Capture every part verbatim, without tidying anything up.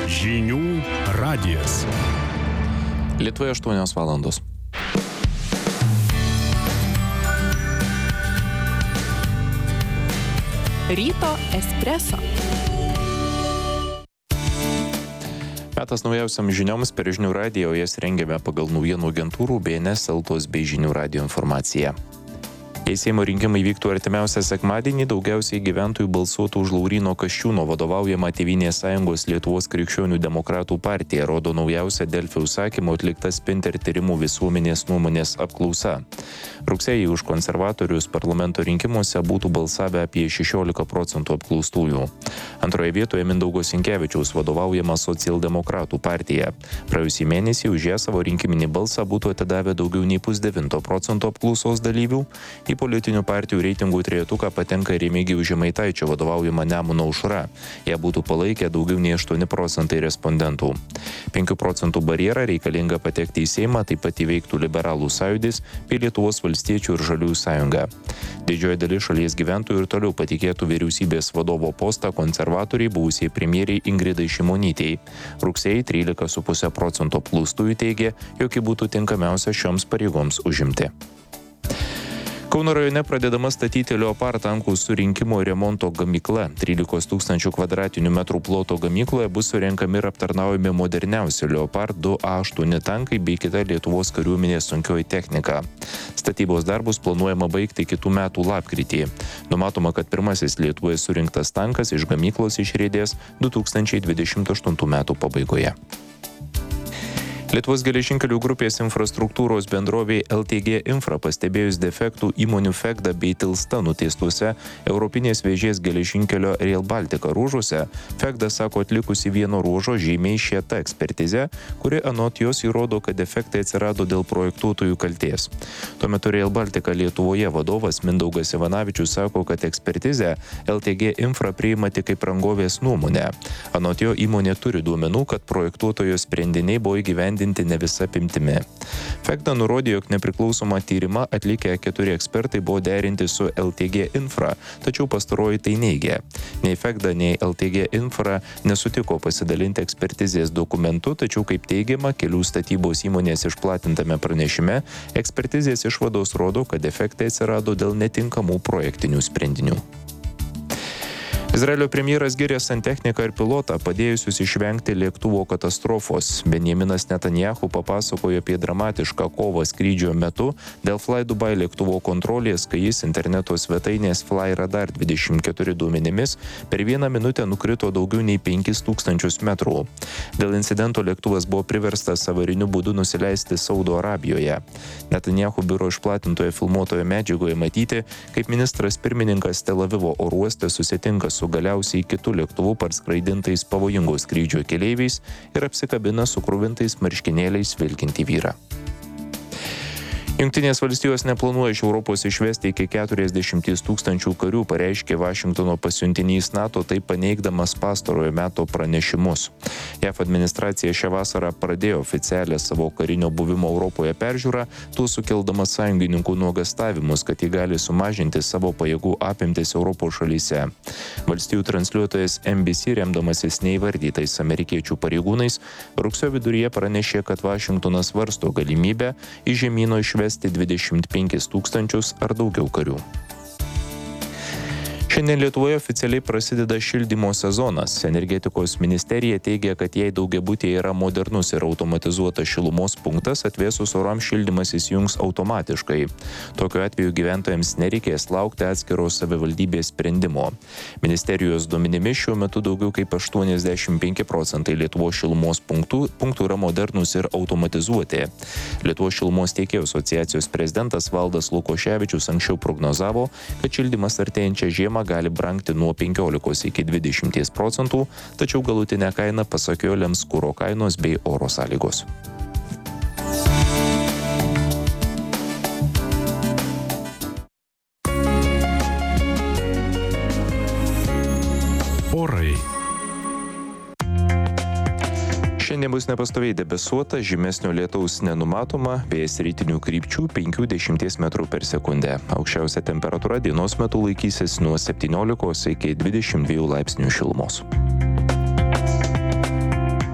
Žinių radijas. Lietuvoje aštuonios valandos. Ryto espreso. Metas naujausiam žinioms per Žinių radiją, jas rengiame pagal naujienų agentūrų B N S, Eltos bei Žinių radijo informaciją. Jei Seimo rinkimai vyktų artimiausią sekmadienį, daugiausiai gyventojų balsuotų už Lauryno Kasčiūno vadovaujamą Tėvynės sąjungos Lietuvos krikščionių demokratų partiją, rodo naujausia Delfi užsakymu atlikta Spinter tyrimų visuomenės nuomonės apklausa. Rugsėjį už konservatorius parlamento rinkimuose būtų balsavę apie šešiolika procentų apklaustųjų. Antroje vietoje Mindaugo Sinkevičiaus vadovaujama Socialdemokratų partija. Praėjusį mėnesį už ją savo rinkiminį balsą būtų atidavę daugiau nei pusdevinto procento apklausos dalyvių. Į politinių partijų reitingų trejetuką patenka Remigijaus Žemaitaičio vadovaujama Nemuno aušra. Ją būtų palaikę daugiau nei aštuoni procentai respondentų. penkių procentų barjerą reikalingą patekti į Seimą taip pat įveiktų Liberalų sąjūdis bei Lietuvos valstiečių ir žaliųjų sąjunga. Didžioji dalis šalies gyventojų ir toliau patikėtų vyriausybės vadovo postą konservatoriai buvusiai premjeriai Ingridai Šimonytei. Rugsėjį trylika su puse procento apklaustųjų teigė, jog ji būtų tinkamiausia šioms pareigoms užimti. Kauno rajone pradedama statyti Leopard tankų surinkimo ir remonto gamykla. trylikos tūkstančių kvadratinių metrų ploto gamykloje bus surenkami ir aptarnaujami moderniausi Leopard du A aštuoni tankai bei kita Lietuvos kariuomenės sunkioji technika. Statybos darbus planuojama baigti kitų metų lapkritį. Numatoma, kad pirmasis Lietuvoje surinktas tankas iš gamyklos išriedės du tūkstančiai dvidešimt aštuntų metų pabaigoje. Lietuvos geležinkelių grupės infrastruktūros bendrovei L T G Infra pastebėjus defektų įmonių Fegda bei Tilsta nuteistuose Europinės vėžės geležinkelio Rail Baltica ruožuose, Fegda sako atlikusi vieno ruožo žymiai šieta ekspertizę, kuri anot jos įrodo, kad defektai atsirado dėl projektuotojų kaltės. Tuo metu Rail Baltica Lietuvoje vadovas Mindaugas Ivanavičius sako, kad ekspertizę L T G Infra priima tik kaip rangovės nuomonę. Anot jo įmonė turi duomenų, kad projektuotojo sprendiniai buvo įgyvendinti ne visa apimtimi. Fegda nurodė, jog nepriklausomą tyrimą atlikę keturi ekspertai buvo derinti su L T G Infra, tačiau pastaroji tai neigė. Nei Fegda, nei L T G Infra nesutiko pasidalinti ekspertizės dokumentu, tačiau kaip teigiama, kelių statybos įmonės išplatintame pranešime, ekspertizės išvados rodo, kad defektai atsirado dėl netinkamų projektinių sprendinių. Izraelio premjeras gyrė santechniką ir pilotą, padėjusius išvengti lėktuvo katastrofos. Benjaminas Netanyahu papasakojo apie dramatišką kovą skrydžio metu dėl Fly Dubai lėktuvo kontrolės, kai jis interneto svetainės Flyradar dvidešimt keturi duomenimis per vieną minutę nukrito daugiau nei penkis tūkstančius metrų. Dėl incidento lėktuvas buvo priverstas avariniu būdu nusileisti Saudo Arabijoje. Netanyahu biuro išplatintoje filmuotoje medžiagoje matyti, kaip ministras pirmininkas Tel Avivo oro uoste susitinka su galiausiai kitų lėktuvų parskraidintais pavojingos skrydžio keleiviais ir apsikabina su kruvintais marškinėliais vilkintį vyrą. Jungtinės valstijos neplanuoja iš Europos išvesti iki keturiasdešimties tūkstančių karių, pareiškė Vašingtono pasiuntinys NATO, taip paneigdamas pastarojo meto pranešimus. J A V administracija šią vasarą pradėjo oficialią savo karinio buvimo Europoje peržiūrą, tuo sukeldamas sąjungininkų nuogąstavimus, kad jį gali sumažinti savo pajėgų apimtis Europos šalyse. Valstijų transliuotojas N B C, remdamasis neįvardytais amerikiečių pareigūnais, rugsėjo viduryje pranešė, kad Vašingtonas svarsto galimybę iš žemyno išvesti dvidešimt penkis tūkstančius ar daugiau karių. Šiandien Lietuvoje oficialiai prasideda šildymo sezonas. Energetikos ministerija teigia, kad jei daugiabutyje yra modernus ir automatizuotas šilumos punktas, atvėsus orams šildymas įsijungs automatiškai. Tokiu atveju gyventojams nereikės laukti atskiro savivaldybės sprendimo. Ministerijos duomenimis šiuo metu daugiau kaip aštuoniasdešimt penki procentai Lietuvos šilumos punktų, punktų yra modernus ir automatizuoti. Lietuvos šilumos tiekėjų asociacijos prezidentas Valdas Lukoševičius anksčiau prognozavo, kad šildymas artėjančią žiemą gali brangti nuo penkiolikos iki dvidešimties procentų, tačiau galutinę kainą pasak jo lems kuro kainos bei oro sąlygos. Orai. Šiandien bus nepastoviai debesuota, žymesnio lietaus nenumatoma, vėjas rytinių krypčių penki dešimt metrų per sekundę. Aukščiausia temperatūra dienos metu laikysis nuo septyniolikos iki dvidešimt dviejų laipsnių šilumos.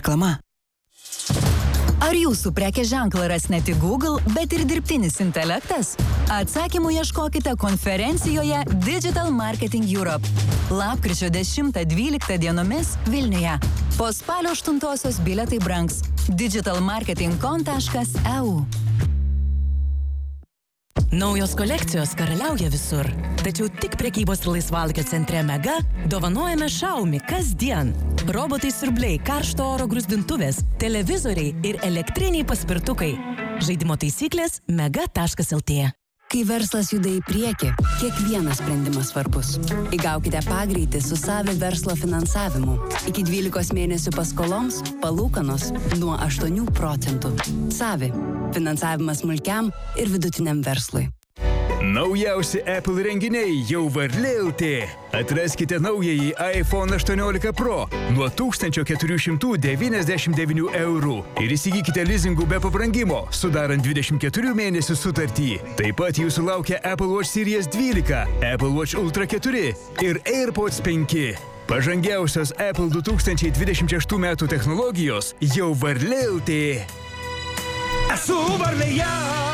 Reklama. Ar jūsų prekės ženklą ras ne tik Google, bet ir dirbtinis intelektas? Atsakymų ieškokite konferencijoje Digital Marketing Europe. Lapkričio dešimtą dvyliktą dienomis Vilniuje. Po spalio aštuntosios bilietai brangs. digital marketing com taškas e u. Naujos kolekcijos karaliauja visur. Tačiau tik prekybos ir laisvalaikio centre Mega dovanojame Xiaomi kasdien. Robotai siurbliai, karšto oro gruzdintuvės, televizoriai ir elektriniai paspirtukai. Žaidimo taisyklės mega taškas el tė. Kai verslas juda į priekį, kiekvienas sprendimas svarbus. Įgaukite pagreitį su Savi verslo finansavimu. Iki dvylikos mėnesių paskoloms palūkanos nuo aštuonių procentų. Savi. Finansavimas smulkiam ir vidutiniam verslui. Naujausi Apple renginiai jau varlė el tė. Atraskite naująjį iPhone aštuoniolika Pro nuo tūkstančio keturių šimtų devyniasdešimt devynių eurų ir įsigykite lizingų be pabrangimo, sudarant dvidešimt keturių mėnesių sutartį. Taip pat jūsų laukia Apple Watch Series dvylika, Apple Watch Ultra keturi ir AirPods penki. Pažangiausios Apple du tūkstančiai dvidešimt šeštų metų technologijos jau varlė el tė. Esu varlėje!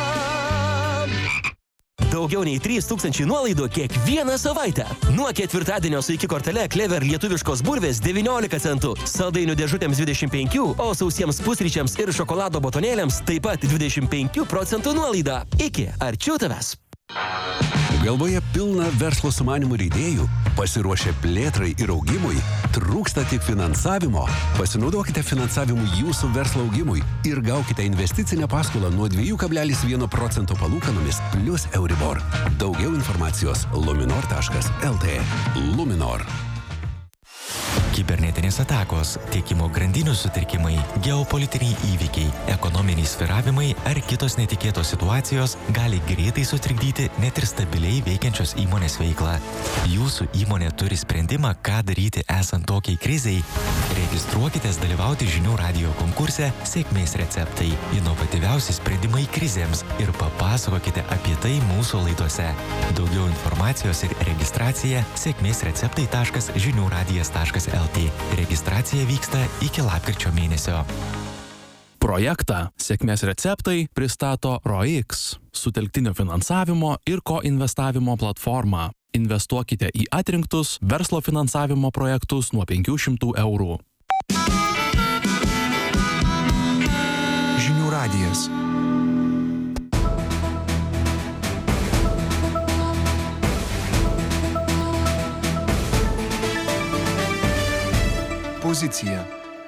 Daugiau nei trys tūkstančiai nuolaidų kiekvieną savaitę. Nuo ketvirtadienio su iki kortele Clever lietuviškos burvės devyniolika centų, saldainių dėžutėms dvidešimt penki, o sausiems pusryčiams ir šokolado botonėliams taip pat dvidešimt penki procentų nuolaida. Iki arčiau tavęs. Galvoje pilna verslo sumanimų ir idėjų, pasiruošę plėtrai ir augimui, trūksta tik finansavimo. Pasinaudokite finansavimu jūsų verslo augimui ir gaukite investicinę paskolą nuo dviejų kablelis vieno procento palūkanomis plus Euribor. Daugiau informacijos luminor taškas el tė. Luminor. Kibernetinės atakos, tiekimo grandinių sutrikimai, geopolitiniai įvykiai, ekonominiai svyravimai ar kitos netikėtos situacijos gali greitai sutrikdyti net ir stabiliai veikiančios įmonės veiklą. Jūsų įmonė turi sprendimą, ką daryti esant tokiai krizei. Registruokitės dalyvauti žinių radijo konkurse Sėkmės receptai – inovatyviausi sprendimai krizėms ir papasakokite apie tai mūsų laidose. Daugiau informacijos ir registracija sėkmės receptai taškas žinių radijas taškas el tė. Registracija vyksta iki lapkričio mėnesio. Projektą Sėkmės receptai pristato ROIX, sutelktinio finansavimo ir koinvestavimo platforma. Investuokite į atrinktus verslo finansavimo projektus nuo penkių šimtų eurų. Žinių radijas. Pozicija.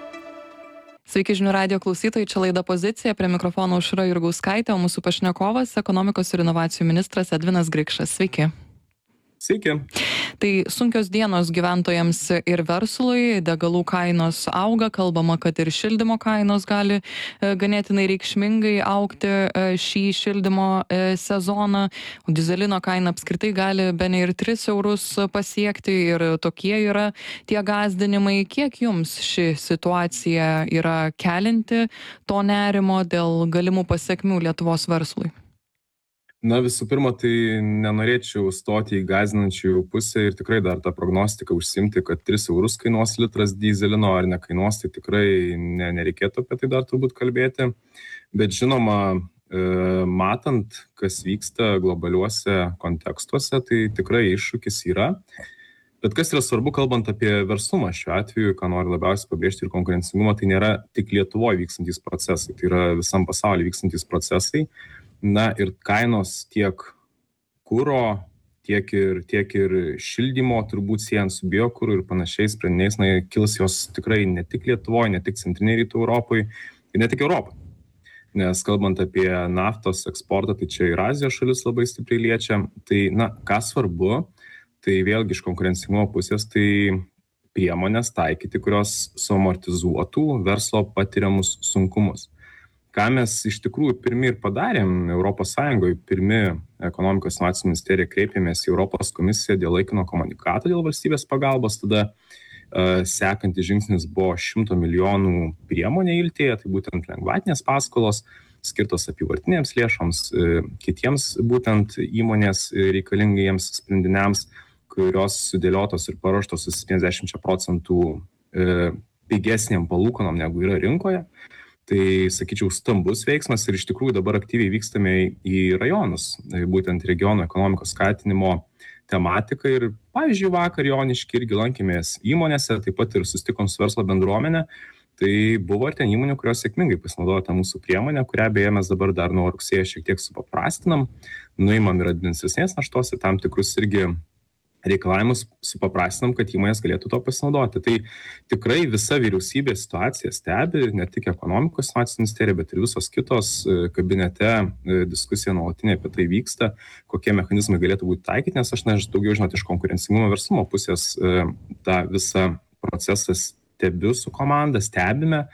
Sveiki žinių radijo klausytojai, čia laida Pozicija, prie mikrofono Aušra Jurgauskaitė, o mūsų pašnekovas ekonomikos ir inovacijų ministras Edvinas Grikšas. Sveiki. Sveiki. Tai sunkios dienos gyventojams ir verslui, degalų kainos auga, kalbama, kad ir šildymo kainos gali ganėtinai reikšmingai augti šį šildymo sezoną, o dizelino kaina apskritai gali bene ir tris eurus pasiekti ir tokie yra tie gąsdinimai. Kiek jums ši situacija yra kelinti to nerimo dėl galimų pasekmių Lietuvos verslui? Na, visų pirma, tai nenorėčiau stoti į gąsdinančių pusę ir tikrai dar tą prognostiką užsimti, kad tris eurus kainuos litras dyzelino ar nekainuos, tai tikrai ne, nereikėtų apie tai dar turbūt kalbėti. Bet žinoma, matant, kas vyksta globaliuose kontekstuose, tai tikrai iššūkis yra. Bet kas yra svarbu, kalbant apie verslumą šiuo atveju, ką noriu labiausiai pabrėžti ir konkurencingumą, tai nėra tik Lietuvoje vykstantys procesai, tai yra visam pasaulyje vykstantys procesai. Na ir kainos tiek kuro, tiek ir, tiek ir šildymo, turbūt siejant su biokuru ir panašiais sprendiniais, na, kils jos tikrai ne tik Lietuvoje, ne tik Centrinėje Rytų Europoje ir ne tik Europoje. Nes kalbant apie naftos eksportą, tai čia ir Azijos šalis labai stipriai liečia. Tai, na, ką svarbu, tai vėlgi iš konkurencingumo pusės, tai priemonės taikyti, kurios suamortizuotų verslo patiriamus sunkumus. Ką mes iš tikrųjų pirmi ir padarėm Europos Sąjungoje, pirmi ekonomikos inovacijų ministerija kreipėmės į Europos komisiją dėl laikino komunikato dėl valstybės pagalbos, tada uh, sekantis žingsnis buvo šimto milijonų priemonė iltėje, tai būtent lengvatinės paskolos, skirtos apyvartinėms lėšoms, uh, kitiems būtent įmonės reikalingiems sprendiniams, kurios sudėliotos ir paruoštos su septyniasdešimt procentų uh, pigesniam palūkanom negu yra rinkoje. Tai, sakyčiau, stambus veiksmas ir iš tikrųjų dabar aktyviai vykstame į rajonus, būtent regiono ekonomikos skatinimo tematiką ir, pavyzdžiui, vakar Jonišky irgi lankėmės įmonėse, taip pat ir susitikom su verslo bendruomenė. Tai buvo ir ten įmonių, kurios sėkmingai pasinaudojo tą mūsų priemonę, kurią beje mes dabar dar nuo rugsėjo šiek tiek supaprastinam, nuimam ir administracinės naštos ir tam tikrus irgi reikalavimus supaprastinam, kad įmonės galėtų to pasinaudoti. Tai tikrai visa vyriausybė situaciją stebi, ne tik ekonomikos situacijos ministerija, bet ir visos kitos kabinete diskusija nuolatinė apie tai vyksta, kokie mechanizmai galėtų būti taikyti, nes aš, na, aš daugiau žinot iš konkurencingumo verslumo pusės tą visą procesą stebiu su komanda, stebime,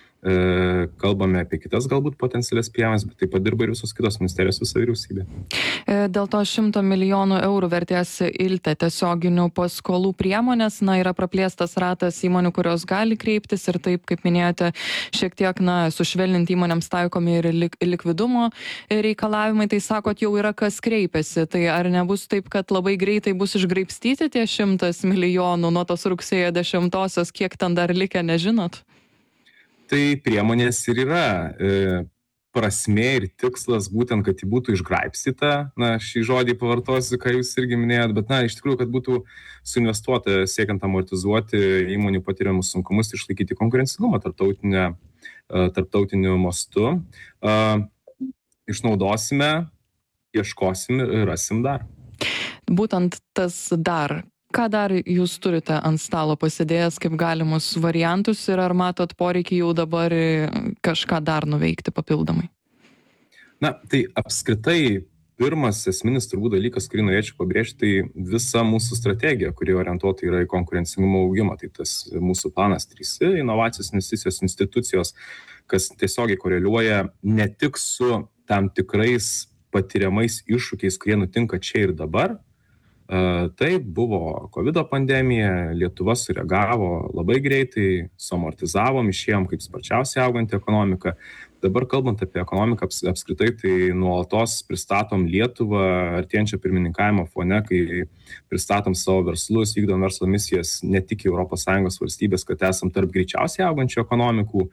kalbame apie kitas galbūt potencialias priemonės, bet taip pat dirba ir visos kitos ministerijos, visa vyriausybė. Dėl to šimto milijonų eurų vertės ilte tiesioginių paskolų priemonės, na, yra praplėstas ratas įmonių, kurios gali kreiptis ir taip, kaip minėjote, šiek tiek, na, sušvelninti įmonėms taikomi ir lik, likvidumo reikalavimai, tai sakot, jau yra kas kreipiasi, tai ar nebus taip, kad labai greitai bus išgraibstyti tie šimtas milijonų nuo tos rugsėjo dešimtosios, kiek ten dar likę, nežinot? Tai priemonės ir yra e, prasmė ir tikslas būtent, kad ji būtų išgraibstyta. Na, šį žodį pavartosiu, ką jūs irgi minėjot, bet, na, iš tikrųjų, kad būtų suinvestuota siekiant amortizuoti įmonių patiriamus sunkumus, išlaikyti konkurencingumą tarptautinę, e, tarptautiniu mastu. E, išnaudosime, ieškosim ir rasim dar. Būtent tas dar. Ką dar jūs turite ant stalo pasidėjęs kaip galimus variantus ir ar matot poreikį jau dabar kažką dar nuveikti papildomai? Na, tai apskritai pirmas esminis turbūt dalykas, kurį norėčiau pabrėžti, tai visa mūsų strategija, kuri orientuota yra į konkurencingumo augimą. Tai tas mūsų planas trys I, inovacijos, investicijos, institucijos, kas tiesiogiai koreliuoja ne tik su tam tikrais patiriamais iššūkiais, kurie nutinka čia ir dabar. Taip, buvo kovido pandemija, Lietuva sureagavo labai greitai, suamortizavom, išėjom kaip sparčiausiai auganti ekonomika. Dabar kalbant apie ekonomiką apskritai, tai nuolatos pristatom Lietuvą artėjančio pirmininkavimo fone, kai pristatom savo verslus, vykdom verslo misijas ne tik į Europos Sąjungos valstybės, kad esam tarp greičiausiai augančių ekonomikų.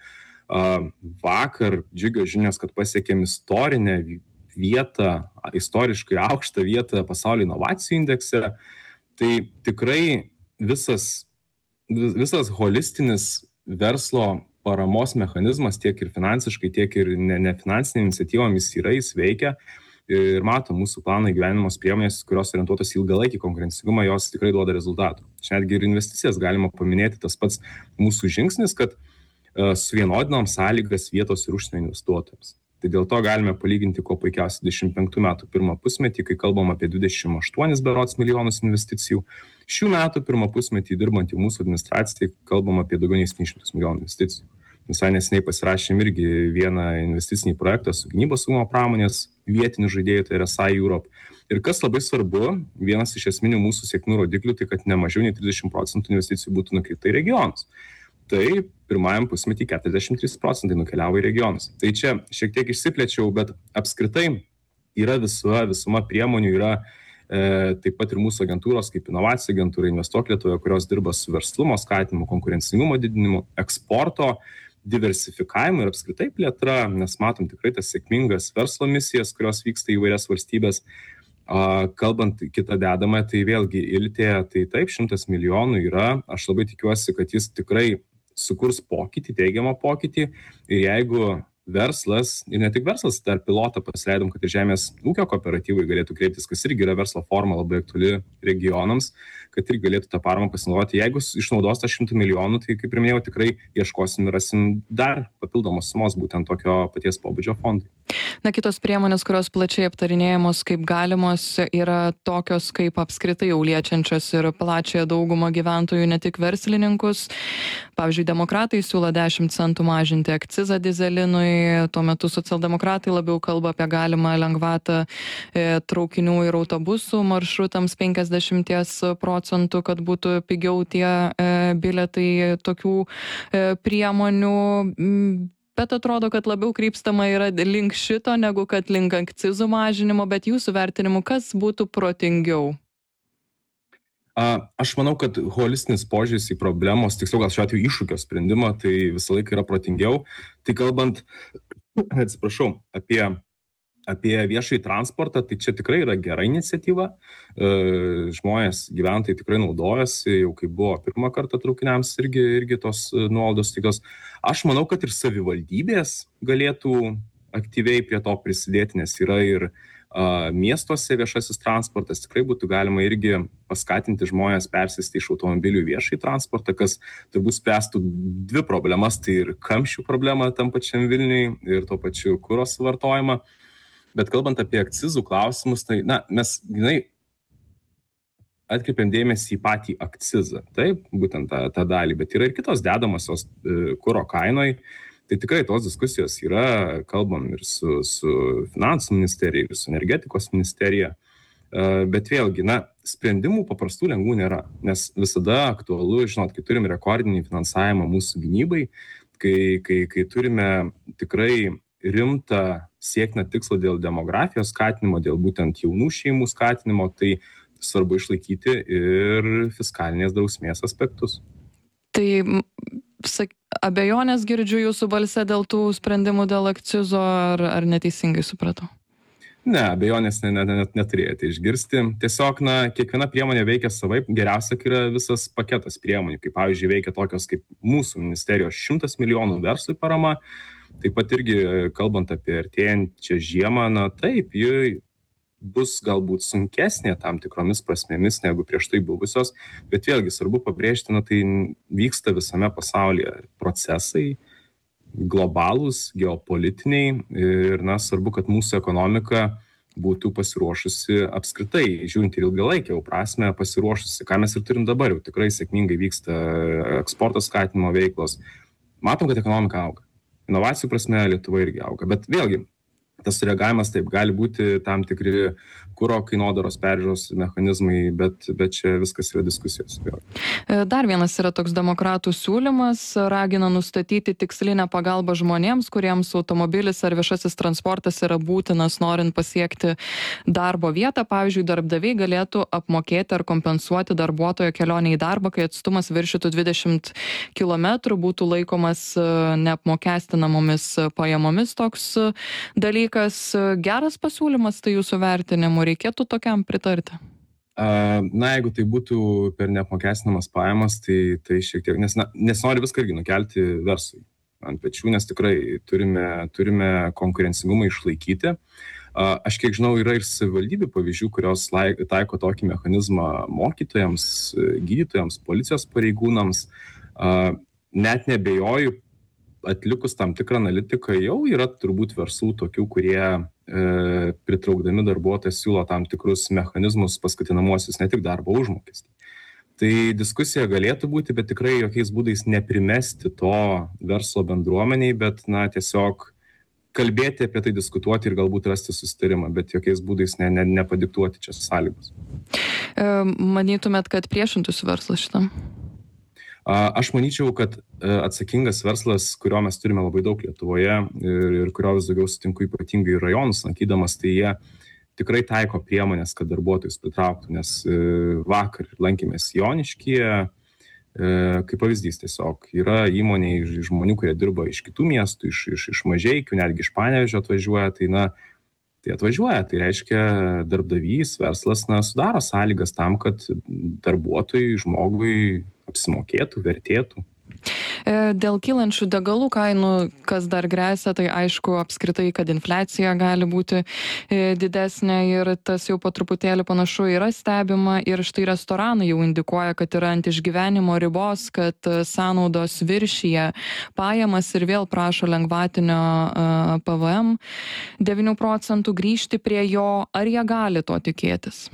Vakar džiugios žinios, kad pasiekėm istorinę vietą, istoriškai aukštą vietą pasaulio inovacijų indekse. Tai tikrai visas, visas holistinis verslo paramos mechanizmas tiek ir finansiškai, tiek ir nefinansinė iniciatyvomis yra, jis veikia. Ir matom, mūsų plano įgyvenimos priemonės, kurios orientuotos į ilgalaikį konkurencingumą, jos tikrai duoda rezultatų. Čia netgi ir investicijas galima paminėti, tas pats mūsų žingsnis, kad uh, suvienodinom sąlygas vietos ir užsienio investuotojams. Tai dėl to galime palyginti kuo puikiausiai dvidešimt penktų metų pirmą pusmetį, kai kalbam apie dvidešimt aštuonis berods milijonus investicijų. Šių metų pirmą pusmetį dirbant į mūsų administraciją, kalbam apie daugiau nei septynis šimtus milijonų investicijų. Visai neseniai pasirašėm irgi vieną investicinį projektą su gynybos saugumo pramonės vietinių žaidėjų, tai yra S A I Europe. Ir kas labai svarbu, vienas iš esminių mūsų sėkmių rodiklių, tai kad ne mažiau nei trisdešimt procentų investicijų būtų nukreipta į regionus. Tai pirmajam pusmetį keturiasdešimt trys procentai nukeliavo į regionus. Tai čia šiek tiek išsiplėčiau, bet apskritai yra visa, visuma priemonių, yra e, taip pat ir mūsų agentūros, kaip inovacijų agentūra, Investuok Lietuvoje, kurios dirba su verslumo skatinimu, konkurencingumo didinimu, eksporto diversifikavimu ir apskritai plėtra, nes matom tikrai tas sėkmingas verslo misijas, kurios vyksta į įvairias valstybės. A, kalbant kitą dedamą, tai vėlgi iltė, tai taip, šimtas milijonų yra. Aš labai tikiuosi, kad jis tikrai sukurs pokytį, teigiamą pokytį. Ir jeigu verslas, ir ne tik verslas, dar pilotą pasileidom, kad ir žemės ūkio kooperatyvai galėtų kreiptis, kas irgi yra verslo forma labai aktuali regionams, kad ir galėtų tą paramą pasinaudoti. Jeigu išnaudos tą šimtą milijonų, tai kaip ir minėjau, tikrai ieškosim ir rasim dar papildomos sumos būtent tokio paties pobūdžio fondui. Na, kitos priemonės, kurios plačiai aptarinėjamos kaip galimos, yra tokios kaip apskritai jau liečiančios ir plačiąją daugumą gyventojų, ne tik verslininkus. Pavyzdžiui, demokratai siūlo dešimt centų mažinti akcizą dyzelinui, tuo metu socialdemokratai labiau kalba apie galimą lengvatą e, traukinių ir autobusų maršrutams penkiasdešimt procentų, kad būtų pigiau tie e, bilietai tokių e, priemonių. Bet atrodo, kad labiau krypstama yra link šito, negu kad link akcizų mažinimo, bet jūsų vertinimu, kas būtų protingiau? Aš manau, kad holistinis požiūris į problemos, tiksliau gal šiuo atveju iššūkio sprendimą, tai visą laiką yra protingiau. Tai kalbant, atsiprašau, apie, apie viešąjį transportą, tai čia tikrai yra gera iniciatyva. Žmonės, gyventojai tikrai naudojasi, jau kai buvo pirmą kartą traukiniams irgi, irgi tos nuolaidos tokios. Aš manau, kad ir savivaldybės galėtų aktyviai prie to prisidėti, nes yra ir miestuose viešasis transportas, tikrai būtų galima irgi paskatinti žmonės persėsti iš automobilių į viešąjį transportą, kas turbūt spręstų dvi problemas, tai ir kamščių problemą tam pačiam Vilniui ir to pačiu kuro suvartojimą. Bet kalbant apie akcizų klausimus, tai na, mes grinai atkreipiam dėmesį į patį akcizą, taip, būtent tą, tą dalį, bet yra ir kitos dedamosios kuro kainoj. Tai tikrai tos diskusijos yra, kalbam ir su, su finansų ministerija, ir su energetikos ministerija, bet vėlgi, na, sprendimų paprastų lengvų nėra, nes visada aktualu, žinot, kai turim rekordinį finansavimą mūsų gynybai, kai, kai, kai turime tikrai rimtą siektiną tikslą dėl demografijos skatinimo, dėl būtent jaunų šeimų skatinimo, tai svarbu išlaikyti ir fiskalinės drausmės aspektus. Tai sak, abejonės girdžiu jūsų balse dėl tų sprendimų dėl akcizo, ar, ar neteisingai supratau? Ne, abejonės ne, ne, ne, neturėjote išgirsti. Tiesiog, na, kiekviena priemonė veikia savaip. Geriausia, kai yra visas paketas priemonių, kaip pavyzdžiui veikia tokios kaip mūsų ministerijos šimtas milijonų verslui parama. Taip pat irgi, kalbant apie artėjančią žiemą, na taip, ji bus galbūt sunkesnė tam tikromis prasmėmis negu prieš tai buvusios, bet vėlgi svarbu pabrėžti, na, tai vyksta visame pasaulyje procesai, globalūs, geopolitiniai ir, na, svarbu, kad mūsų ekonomika būtų pasiruošusi apskritai, žiūrint ir ilgalaikę jau prasme, pasiruošusi, ką mes ir turim dabar, jau tikrai sėkmingai vyksta eksporto skatinimo veiklos. Matom, kad ekonomika auga. Inovacijų prasme Lietuva irgi auga, bet vėlgi, tas reagavimas taip gali būti tam tikri kuro kainodaros peržiūros mechanizmai, bet, bet čia viskas yra diskusijos. Dar vienas yra toks demokratų siūlymas, ragina nustatyti tikslinę pagalbą žmonėms, kuriems automobilis ar viešasis transportas yra būtinas norint pasiekti darbo vietą. Pavyzdžiui, darbdaviai galėtų apmokėti ar kompensuoti darbuotojo kelionę į darbą, kai atstumas viršytų dvidešimt kilometrų, būtų laikomas neapmokestinamomis pajamomis toks dalykas. Geras pasiūlymas, tai jūsų vertinimu, reikėtų tokiam pritarti? Na, jeigu tai būtų per neapmokestinamas pajamas, tai, tai šiek tiek, nes, na, nes nori viską irgi nukelti verslui ant pečių, nes tikrai turime, turime konkurencingumą išlaikyti. Aš kiek žinau, yra ir savivaldybių pavyzdžių, kurios taiko tokį mechanizmą mokytojams, gydytojams, policijos pareigūnams. Net nebejoju, atlikus tam tikrą analitiką, jau yra turbūt verslų tokių, kurie e, pritraukdami darbuotoją siūlo tam tikrus mechanizmus paskatinamuosius, ne tik darbo užmokestį. Tai diskusija galėtų būti, bet tikrai jokiais būdais neprimesti to verslo bendruomeniai, bet na, tiesiog kalbėti apie tai, diskutuoti ir galbūt rasti susitarimą, bet jokiais būdais ne, ne, nepadiktuoti čia sąlygos. E, manytumėt, kad priešintųsi verslas šitam? Aš manyčiau, kad atsakingas verslas, kurio mes turime labai daug Lietuvoje ir, ir kurio vis daugiau sutinku ypatingai rajonus lankydamas, tai jie tikrai taiko priemonės, kad darbuotojus pritrauktų, nes vakar lankėmės Joniškyje, kaip pavyzdys tiesiog, yra įmoniai žmonių, kurie dirba iš kitų miestų, iš, iš, iš Mažeikių, netgi iš Panevėžio atvažiuoja, tai na, tai atvažiuoja, tai reiškia darbdavys, verslas, na, sudaro sąlygas tam, kad darbuotojui, žmogui apsimokėtų, vertėtų. Dėl kylančių degalų kainų, kas dar grėsia, tai aišku apskritai, kad infliacija gali būti didesnė ir tas jau po truputėlį panašu yra stebima ir štai restoranai jau indikuoja, kad yra ant išgyvenimo ribos, kad sąnaudos viršyje pajamas ir vėl prašo lengvatinio P V M devynių procentų grįžti prie jo. Ar jie gali to tikėtis?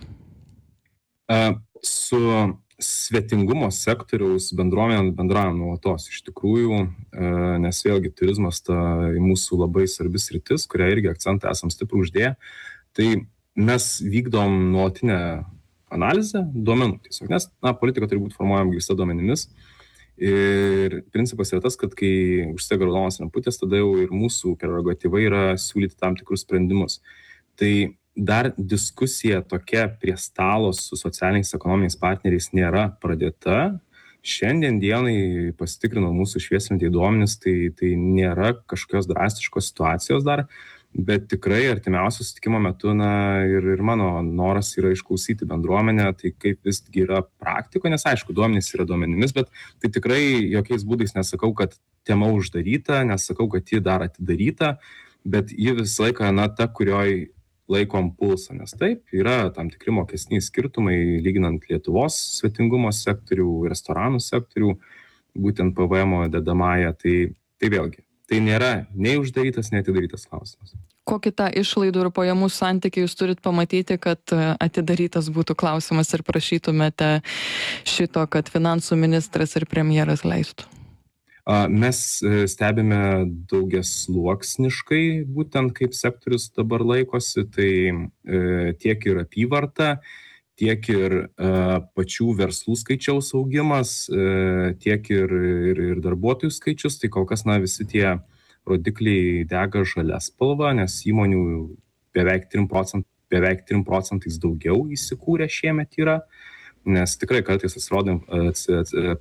Uh, su svetingumo sektoriaus bendruomenė bendraujam nuolatos iš tikrųjų, nes vėlgi turizmas ta mūsų labai svarbi sritis, kurią irgi akcentą esam stiprų uždėję. Tai mes vykdom nuolatinę analizę duomenų tiesiog, nes na, politika turi būti formuojama grįsta duomenimis. Ir principas yra tas, kad kai užsidega raudonos lemputės, tada jau ir mūsų prerogatyva yra siūlyti tam tikrus sprendimus. Tai dar diskusija tokia prie stalo su socialiniais ekonominiais partneriais nėra pradėta. Šiandien dienai pasitikrinau mūsų švieslentėj duomenis, tai, tai nėra kažkokios drastiškos situacijos dar, bet tikrai artimiausio susitikimo metu, na, ir, ir mano noras yra išklausyti bendruomenę, tai kaip visgi yra praktikoje, nes aišku, duomenys yra duomenimis, bet tai tikrai jokiais būdais nesakau, kad tema uždaryta, nesakau, kad ji dar atidaryta, bet ji visą laiką, na, ta, kurioj laikom pulsą, nes taip, yra tam tikri mokesniai skirtumai, lyginant Lietuvos svetingumo sektorių, restoranų sektorių, būtent P V M dedamąją, tai, tai vėlgi, tai nėra nei uždarytas, nei atidarytas klausimas. Kokį tą išlaidų ir pajamų santykį jūs turit pamatyti, kad atidarytas būtų klausimas ir prašytumėte šito, kad finansų ministras ir premjeras leistų? Mes stebime daugiasluoksniškai, būtent kaip sektorius dabar laikosi, tai tiek ir apyvarta, tiek ir pačių verslų skaičiaus augimas, tiek ir, ir, ir darbuotojų skaičius, tai kol kas, na, visi tie rodikliai dega žalia spalva, nes įmonių beveik trim procentais, beveik trim procentais daugiau įsikūrė šiemet yra, nes tikrai kartais atsirodėm,